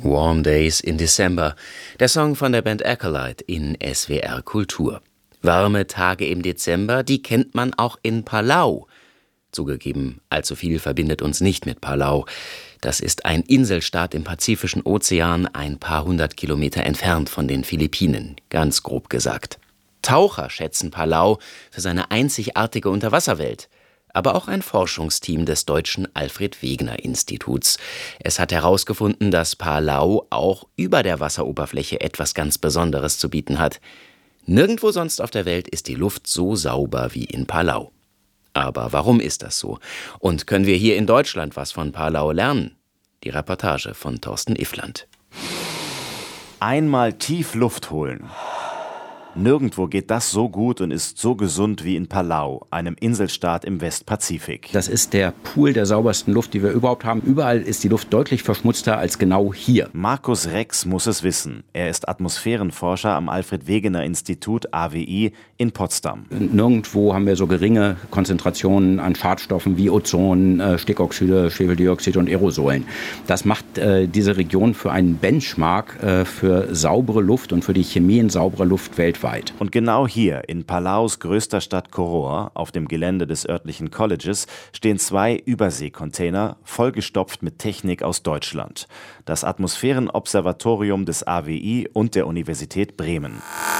Warm Days in December, der Song von der Band Acolyte in SWR Kultur. Warme Tage im Dezember, die kennt man auch in Palau. Zugegeben, allzu viel verbindet uns nicht mit Palau. Das ist ein Inselstaat im Pazifischen Ozean, ein paar hundert Kilometer entfernt von den Philippinen, ganz grob gesagt. Taucher schätzen Palau für seine einzigartige Unterwasserwelt. Aber auch ein Forschungsteam des deutschen Alfred-Wegener-Instituts. Es hat herausgefunden, dass Palau auch über der Wasseroberfläche etwas ganz Besonderes zu bieten hat. Nirgendwo sonst auf der Welt ist die Luft so sauber wie in Palau. Aber warum ist das so? Und können wir hier in Deutschland was von Palau lernen? Die Reportage von Thorsten Iffland. Einmal tief Luft holen. Nirgendwo geht das so gut und ist so gesund wie in Palau, einem Inselstaat im Westpazifik. Das ist der Pool der saubersten Luft, die wir überhaupt haben. Überall ist die Luft deutlich verschmutzter als genau hier. Markus Rex muss es wissen. Er ist Atmosphärenforscher am Alfred-Wegener-Institut AWI in Potsdam. Nirgendwo haben wir so geringe Konzentrationen an Schadstoffen wie Ozon, Stickoxide, Schwefeldioxid und Aerosolen. Das macht diese Region für einen Benchmark für saubere Luft und für die Chemie in sauberer Luft weltweit. Und genau hier, in Palaus größter Stadt Koror, auf dem Gelände des örtlichen Colleges, stehen 2 Überseekontainer, vollgestopft mit Technik aus Deutschland. Das Atmosphärenobservatorium des AWI und der Universität Bremen.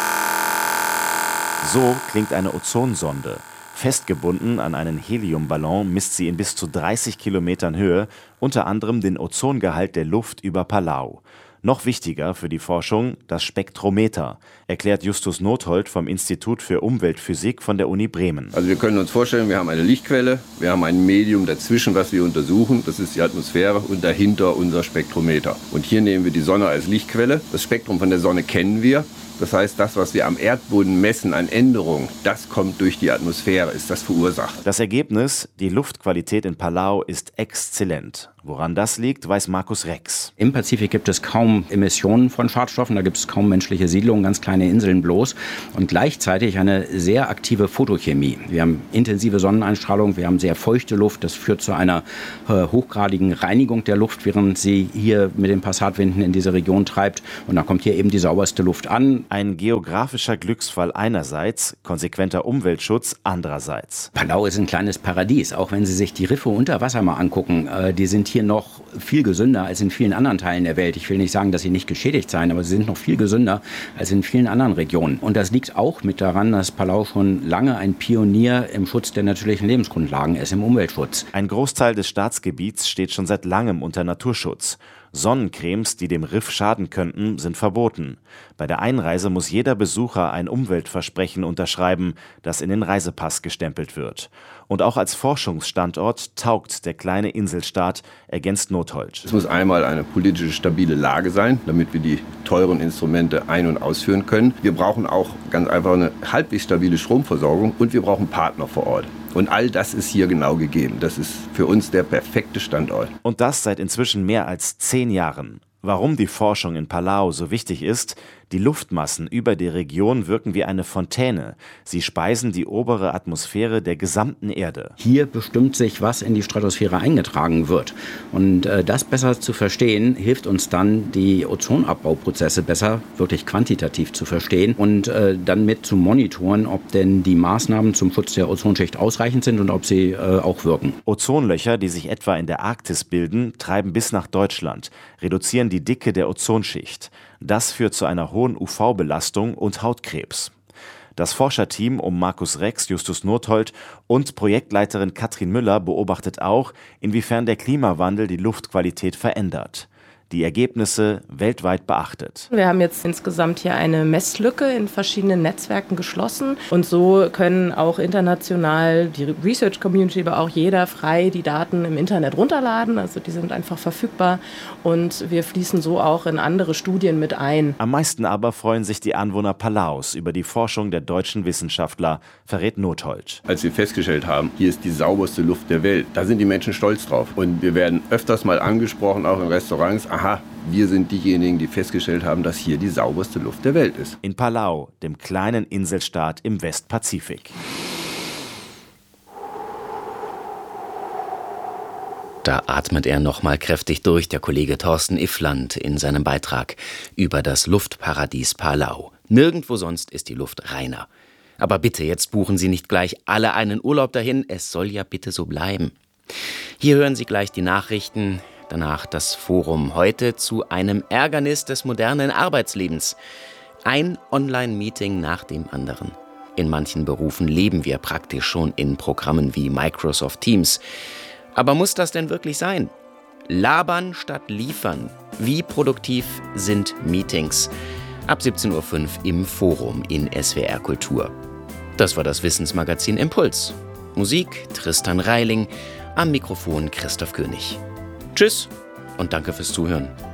So klingt eine Ozonsonde. Festgebunden an einen Heliumballon misst sie in bis zu 30 Kilometern Höhe unter anderem den Ozongehalt der Luft über Palau. Noch wichtiger für die Forschung das Spektrometer, erklärt Justus Nothold vom Institut für Umweltphysik von der Uni Bremen. Also wir können uns vorstellen, wir haben eine Lichtquelle, wir haben ein Medium dazwischen, was wir untersuchen, das ist die Atmosphäre und dahinter unser Spektrometer. Und hier nehmen wir die Sonne als Lichtquelle. Das Spektrum von der Sonne kennen wir. Das heißt, das, was wir am Erdboden messen an Änderungen, das kommt durch die Atmosphäre, ist das verursacht. Das Ergebnis, die Luftqualität in Palau ist exzellent. Woran das liegt, weiß Markus Rex. Im Pazifik gibt es kaum Emissionen von Schadstoffen, da gibt es kaum menschliche Siedlungen, ganz kleine Inseln bloß und gleichzeitig eine sehr aktive Photochemie. Wir haben intensive Sonneneinstrahlung, wir haben sehr feuchte Luft, das führt zu einer hochgradigen Reinigung der Luft, während sie hier mit den Passatwinden in diese Region treibt und dann kommt hier eben die sauberste Luft an. Ein geografischer Glücksfall einerseits, konsequenter Umweltschutz andererseits. Palau ist ein kleines Paradies, auch wenn Sie sich die Riffe unter Wasser mal angucken, die sind hier noch viel gesünder als in vielen anderen Teilen der Welt. Ich will nicht sagen, dass sie nicht geschädigt seien, aber sie sind noch viel gesünder als in vielen anderen Regionen. Und das liegt auch mit daran, dass Palau schon lange ein Pionier im Schutz der natürlichen Lebensgrundlagen ist, im Umweltschutz. Ein Großteil des Staatsgebiets steht schon seit langem unter Naturschutz. Sonnencremes, die dem Riff schaden könnten, sind verboten. Bei der Einreise muss jeder Besucher ein Umweltversprechen unterschreiben, das in den Reisepass gestempelt wird. Und auch als Forschungsstandort taugt der kleine Inselstaat, ergänzt Nothold. Es muss einmal eine politisch stabile Lage sein, damit wir die teuren Instrumente ein- und ausführen können. Wir brauchen auch ganz einfach eine halbwegs stabile Stromversorgung und wir brauchen Partner vor Ort. Und all das ist hier genau gegeben. Das ist für uns der perfekte Standort. Und das seit inzwischen mehr als 10 Jahren. Warum die Forschung in Palau so wichtig ist? Die Luftmassen über die Region wirken wie eine Fontäne. Sie speisen die obere Atmosphäre der gesamten Erde. Hier bestimmt sich, was in die Stratosphäre eingetragen wird. Und das besser zu verstehen, hilft uns dann, die Ozonabbauprozesse besser, wirklich quantitativ zu verstehen und dann mit zu monitoren, ob denn die Maßnahmen zum Schutz der Ozonschicht ausreichend sind und ob sie auch wirken. Ozonlöcher, die sich etwa in der Arktis bilden, treiben bis nach Deutschland, reduzieren die Dicke der Ozonschicht. Das führt zu einer hohen UV-Belastung und Hautkrebs. Das Forscherteam um Markus Rex, Justus Nothold und Projektleiterin Katrin Müller beobachtet auch, inwiefern der Klimawandel die Luftqualität verändert. Die Ergebnisse weltweit beachtet. Wir haben jetzt insgesamt hier eine Messlücke in verschiedenen Netzwerken geschlossen und so können auch international die Research Community, aber auch jeder frei die Daten im Internet runterladen. Also die sind einfach verfügbar und wir fließen so auch in andere Studien mit ein. Am meisten aber freuen sich die Anwohner Palaus über die Forschung der deutschen Wissenschaftler, verrät Nothold. Als wir festgestellt haben, hier ist die sauberste Luft der Welt, da sind die Menschen stolz drauf. Und wir werden öfters mal angesprochen, auch in Restaurants, aha, wir sind diejenigen, die festgestellt haben, dass hier die sauberste Luft der Welt ist. In Palau, dem kleinen Inselstaat im Westpazifik. Da atmet er nochmal kräftig durch, der Kollege Thorsten Iffland, in seinem Beitrag über das Luftparadies Palau. Nirgendwo sonst ist die Luft reiner. Aber bitte, jetzt buchen Sie nicht gleich alle einen Urlaub dahin, es soll ja bitte so bleiben. Hier hören Sie gleich die Nachrichten, danach das Forum heute zu einem Ärgernis des modernen Arbeitslebens. Ein Online-Meeting nach dem anderen. In manchen Berufen leben wir praktisch schon in Programmen wie Microsoft Teams. Aber muss das denn wirklich sein? Labern statt liefern. Wie produktiv sind Meetings? Ab 17:05 Uhr im Forum in SWR Kultur. Das war das Wissensmagazin Impuls. Musik Tristan Reiling, am Mikrofon Christoph König. Tschüss und danke fürs Zuhören.